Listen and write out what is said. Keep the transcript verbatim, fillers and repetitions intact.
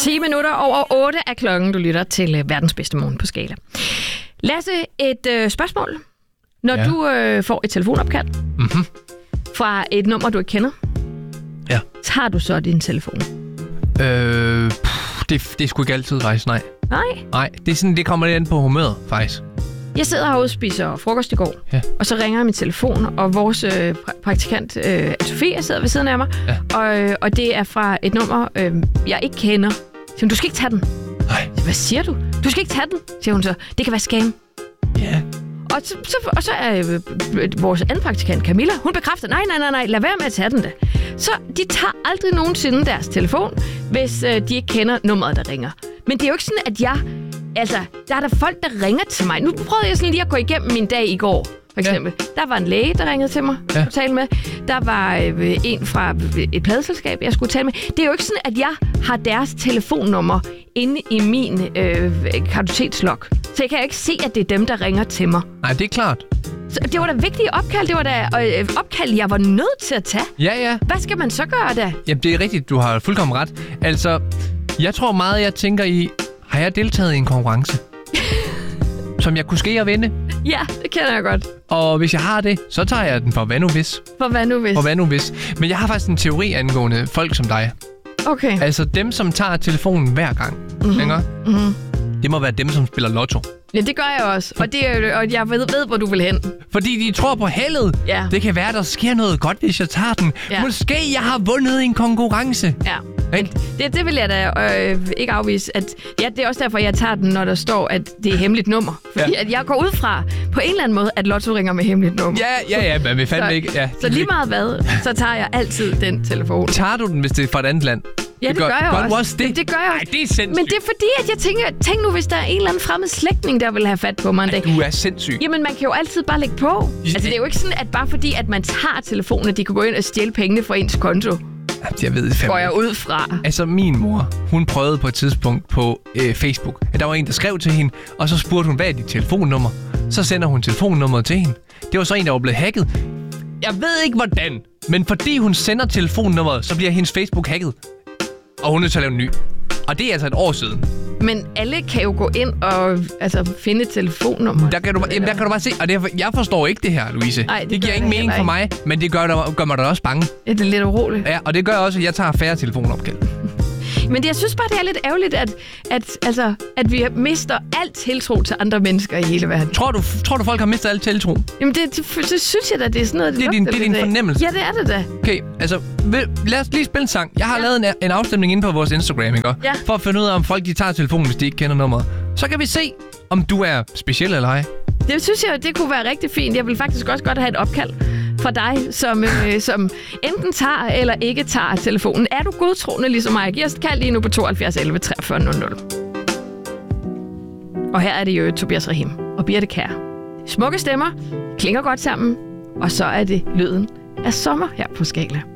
ti minutter over otte er klokken. Du lytter til uh, verdens bedste morgen på Skala. Lasse, et øh, spørgsmål. Når ja. du øh, får et telefonopkald mm-hmm. fra et nummer, du ikke kender, ja. tager du så din telefon? Øh, pff, det, det er sgu ikke altid, faktisk, nej. Nej? Nej, det, er sådan, det kommer lidt an på humøret, faktisk. Jeg sidder herude og spiser frokost i går, ja. og så ringer jeg min telefon, og vores øh, pra- praktikant, øh, Sofie, sidder ved siden af mig, ja. og, øh, og det er fra et nummer, øh, jeg ikke kender. Så hun, du skal ikke tage den. Nej. Hvad siger du? Du skal ikke tage den, siger hun så. Det kan være scam. Ja. Og så, så, og så er øh, vores anden praktikant, Camilla, hun bekræfter, nej, nej, nej, nej, lad være med at tage den da. Så de tager aldrig nogensinde deres telefon, hvis øh, de ikke kender nummeret, der ringer. Men det er jo ikke sådan, at jeg... Altså, der er der folk, der ringer til mig. Nu prøvede jeg sådan lige at gå igennem min dag i går, for eksempel. Ja. Der var en læge, der ringede til mig, jeg skulle tale med. Der var øh, en fra et pladeselskab, jeg skulle tale med. Det er jo ikke sådan, at jeg har deres telefonnummer inde i min øh, kartotekslog. Så jeg kan jo ikke se, at det er dem, der ringer til mig. Nej, det er klart. Så det var da vigtige opkald. Det var da øh, opkald, jeg var nødt til at tage. Ja, ja. Hvad skal man så gøre da? Jamen, det er rigtigt. Du har fuldkommen ret. Altså, jeg tror meget, jeg tænker i... Har jeg deltaget i en konkurrence, som jeg kunne ske at vinde? Ja, det kender jeg godt. Og hvis jeg har det, så tager jeg den for hvad nu hvis. For hvad nu hvis? For hvad nu hvis. Men jeg har faktisk en teori angående folk som dig. Okay. Altså dem, som tager telefonen hver gang. Mm-hmm. Ikke? Mm-hmm. Det må være dem, som spiller lotto. Ja, det gør jeg også. Og, det er, og jeg ved, ved, hvor du vil hen. Fordi de tror på heldet. Ja. Det kan være, der sker noget godt, hvis jeg tager den. Ja. Måske jeg har vundet en konkurrence. Ja. Det, det vil jeg da øh, ikke afvise. At, ja, det er også derfor, jeg tager den, når der står, at det er hemmeligt nummer. Fordi ja. at jeg går ud fra, på en eller anden måde, at Lotto ringer med hemmeligt nummer. Ja, ja, ja, men vi fandme så, ikke... Ja, så lige meget hvad, så tager jeg altid den telefon. Tager du den, hvis det er fra et andet land? Ja, det, det gør, gør jeg gør også. Du også det? det. Det gør jeg også. Ej, det er sindssygt. Men det er fordi, at jeg tænker, tænk nu, hvis der er en eller anden fremmed slægtning, der vil have fat på mig en dag. Ej, du er sindssyg. Jamen, man kan jo altid bare lægge på. Altså, det er jo ikke sådan, at bare fordi, at man tager telefonen, at de kan gå ind og stjæle pengene fra ens konto. Jeg ved det fandme. Går jeg ud fra. Altså, min mor, hun prøvede på et tidspunkt på øh, Facebook, at der var en, der skrev til hende, og så spurgte hun, hvad er dit telefonnummer? Så sender hun telefonnummeret til hende. Det var så en, der var blevet hacket. Jeg ved ikke, hvordan, men fordi hun sender telefonnummeret, så bliver hendes Facebook hacket. Og hun er nødt til at lave en ny. Og det er altså et år siden. Men alle kan jo gå ind og altså, finde et telefonnummer. Der kan du, jamen, der kan du bare se, og det er, jeg forstår ikke det her, Louise. Ej, det, det giver ingen mening for mig, men det gør, der, gør mig da også bange. Ja, det er lidt uroligt. Ja, og det gør også, at jeg tager færre telefonopkald. Men det, jeg synes bare, det er lidt ærgerligt, at, at, altså, at vi mister alt tiltro til andre mennesker i hele verden. Tror du, tror du folk har mistet alt tiltro? Jamen, det, det, det synes jeg da, det er sådan noget... Det er din, det er din fornemmelse? Ja, det er det da. Okay, altså, lad os lige spille en sang. Jeg har ja. lavet en, en afstemning inde på vores Instagram, ikke? Ja. For at finde ud af, om folk de tager telefonen, hvis de ikke kender nummeret. Så kan vi se, om du er speciel eller ej. Det synes jeg, det kunne være rigtig fint. Jeg vil faktisk også godt have et opkald fra dig, som, øh, som enten tager eller ikke tager telefonen. Er du godtroende ligesom mig? Giv os et kald lige nu på tooghalvfjerds elleve treogfyrre nul nul. Og her er det jo Tobias Rahim og Birte Kjær. Smukke stemmer, klinger godt sammen, og så er det lyden af sommer her på Skala.